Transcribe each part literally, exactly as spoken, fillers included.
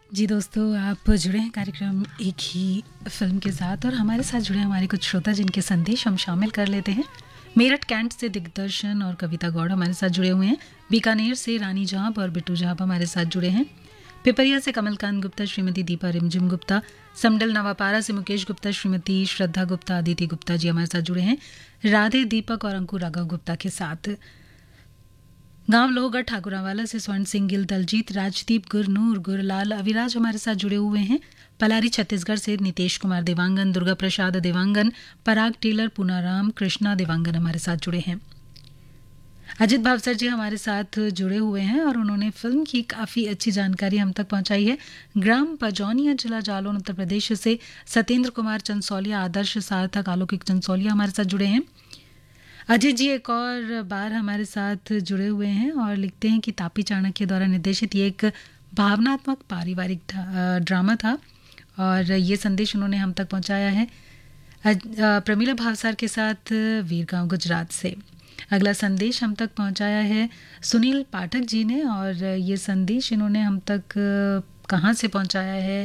जी दोस्तों, आप जुड़े हैं कार्यक्रम एक ही फिल्म के साथ और हमारे साथ जुड़े हमारे कुछ श्रोता जिनके संदेश हम शामिल कर लेते हैं। मेरठ कैंट से दिग्दर्शन और कविता गौड़ हमारे साथ जुड़े हुए हैं। बीकानेर से रानी जहाब और बिट्टू जहाब हमारे साथ जुड़े हैं। पिपरिया से कमलकांत गुप्ता, श्रीमती दीपा रिमझिम गुप्ता, समडल नवापारा से मुकेश गुप्ता, श्रीमती श्रद्धा गुप्ता, अदिति गुप्ता जी हमारे साथ जुड़े हैं। राधे, दीपक और अंकुर राघव गुप्ता के साथ। गांव लोहगढ़ ठाकुरावाला से स्वर्ण सिंह गिल, दलजीत, राजदीप, गुरनूर, गुरलाल, अविराज हमारे साथ जुड़े हुए हैं। पलारी छत्तीसगढ़ से नितेश कुमार देवांगन, दुर्गा प्रसाद देवांगन, पराग टेलर, पूनाराम, कृष्णा देवांगन हमारे साथ जुड़े हैं। अजित भावसर जी हमारे साथ जुड़े हुए हैं और उन्होंने फिल्म की काफ़ी अच्छी जानकारी हम तक पहुंचाई है। ग्राम पजौनिया, जिला जालौन, उत्तर प्रदेश से सत्येंद्र कुमार चंसौलिया, आदर्श सार्थक, आलौकिक चंसौलिया हमारे साथ जुड़े हैं। अजय जी एक और बार हमारे साथ जुड़े हुए हैं और लिखते हैं कि तापी चाणक्य द्वारा निर्देशित ये एक भावनात्मक पारिवारिक ड्रामा था और ये संदेश उन्होंने हम तक पहुंचाया है। प्रमीला भावसार के साथ वीरगांव गुजरात से। अगला संदेश हम तक पहुंचाया है सुनील पाठक जी ने और ये संदेश इन्होंने हम तक कहाँ से पहुंचाया है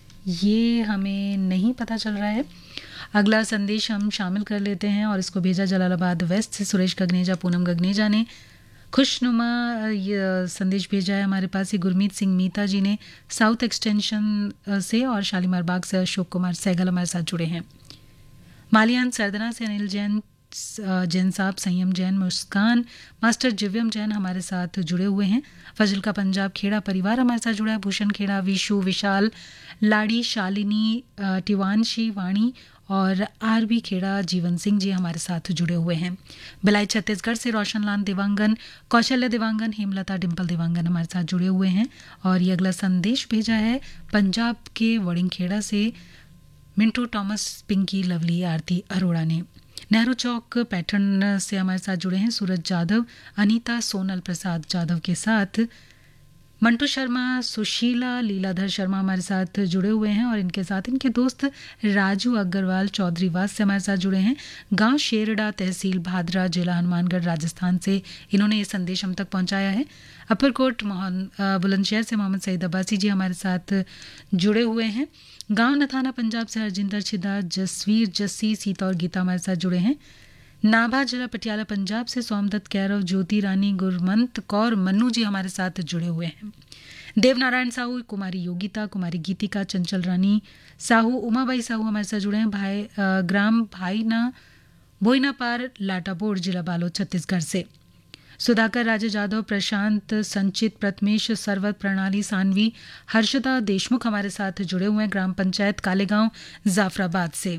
ये हमें नहीं पता चल रहा है। अगला संदेश हम शामिल कर लेते हैं और इसको भेजा जलालाबाद वेस्ट से सुरेश गगनेजा, पूनम गगनेजा ने खुशनुमा ये संदेश भेजा है हमारे पास। ही गुरमीत सिंह मीता जी ने साउथ एक्सटेंशन से और शालीमार बाग से अशोक कुमार सहगल हमारे साथ जुड़े हैं। मालियान सरदना से अनिल जैन, जैन साहब, संयम जैन, मुस्कान, मास्टर जिव्यम जैन हमारे साथ जुड़े हुए हैं। फजल का पंजाब खेड़ा परिवार हमारे साथ जुड़ा है। भूषण खेड़ा, विशु, विशाल, लाड़ी, शालिनी, टिवानशी, वाणी और आर बी खेड़ा, जीवन सिंह जी हमारे साथ जुड़े हुए हैं। बिलाई छत्तीसगढ़ से रोशनलाल देवांगन, कौशल्य देवांगन, हेमलता, डिम्पल देवांगन हमारे साथ जुड़े हुए हैं। और ये अगला संदेश भेजा है पंजाब के वड़िंगखेड़ा से मिंटू टॉमस, पिंकी, लवली, आरती अरोड़ा ने। नेहरू चौक पैटर्न से हमारे साथ जुड़े हैं सूरज जाधव, अनीता, सोनल प्रसाद जाधव के साथ मंटू शर्मा, सुशीला, लीलाधर शर्मा हमारे साथ जुड़े हुए हैं और इनके साथ इनके दोस्त राजू अग्रवाल चौधरी वास से हमारे साथ जुड़े हैं। गांव शेरडा, तहसील भादरा, जिला हनुमानगढ़, राजस्थान से इन्होंने ये संदेश हम तक पहुंचाया है। अपरकोट बुलंदशहर से मोहम्मद सईद अब्बासी जी हमारे साथ जुड़े हुए हैं। गांव नथाना पंजाब से हरजिंदर छिदा, जसवीर, जस्सी, सीता और गीता हमारे साथ जुड़े हैं। नाभा जिला पटियाला पंजाब से सोमदत्त, कैरव, ज्योति रानी, गुरमंत कौर, मन्नू जी हमारे साथ जुड़े हुए हैं। देवनारायण साहू, कुमारी योगिता, कुमारी गीतिका, चंचल रानी साहू, उमाबाई साहू हमारे साथ जुड़े हैं। भाई ग्राम भाईना बोईना पार, लाटाबोर, जिला बालोद, छत्तीसगढ़ से सुधाकर राजे जाधव, प्रशांत, संचित, प्रथमेश, सरवत, प्रणाली, सानवी, हर्षदा देशमुख हमारे साथ जुड़े हुए हैं। ग्राम पंचायत कालेगांव, जाफराबाद से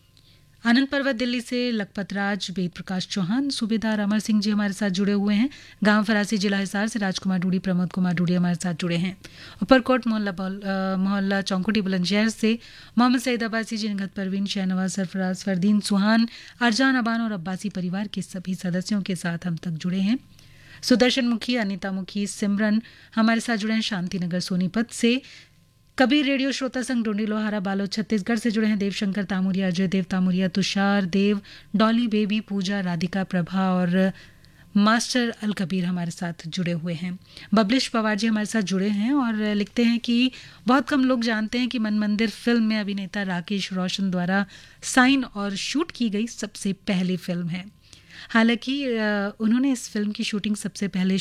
आनंद पर्वत, दिल्ली से लखपत राज, वेद प्रकाश चौहान, सूबेदार अमर सिंह जी हमारे साथ जुड़े हुए हैं। गांव फरासी, जिला हिसार से राजकुमार डूडी, प्रमोद कुमार डूडी हमारे साथ जुड़े हैं। ऊपरकोट मोहल्ला मोहल्ला चौंकुटी बुलंदशहर से मोहम्मद सईद अब्बासी जी, निगत परवीन, शहनवाज, सरफराज, फरदीन, सुहान, अरजान, अबान और अब्बासी परिवार के सभी सदस्यों के साथ हम तक जुड़े हैं। सुदर्शन मुखी, अनिता मुखी, सिमरन हमारे साथ जुड़े हैं। शांतिनगर सोनीपत से कबीर रेडियो श्रोता संघ डोंडी लोहारा बालोद छत्तीसगढ़ से जुड़े हैं। देवशंकर तामुरिया, अजय देव तामुरिया, तुषार देव, डॉली बेबी, पूजा, राधिका, प्रभा और मास्टर अल कबीर हमारे साथ जुड़े हुए हैं। बबलिश पवार जी हमारे साथ जुड़े हैं और लिखते हैं कि बहुत कम लोग जानते हैं कि मन मंदिर फिल्म में अभिनेता राकेश रोशन द्वारा साइन और शूट की गई सबसे पहली फिल्म है। हालांकि उन्होंने इस फिल्म की शूटिंग सबसे पहले